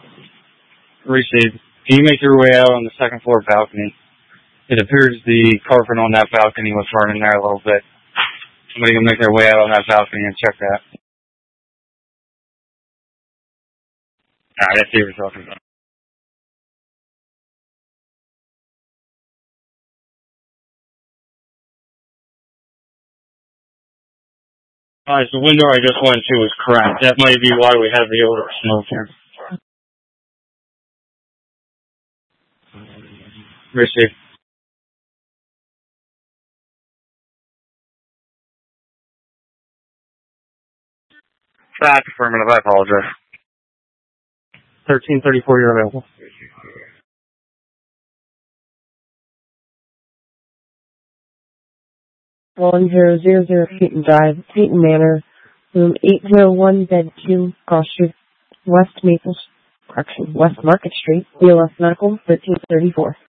Received. Can you make your way out on the second floor balcony? It appears the carpet on that balcony was running there a little bit. Somebody can make their way out on that balcony and check that. Alright, I see what you're talking about. Alright, the window I just went to was cracked. That might be why we have the odor of smoke here. Received. Fact affirmative, I apologize. 1334, you're available. 1000 Peyton Drive, Peyton Manor, room 801, bed 2, Cross Street, West Market Street, BLS Medical, 1334.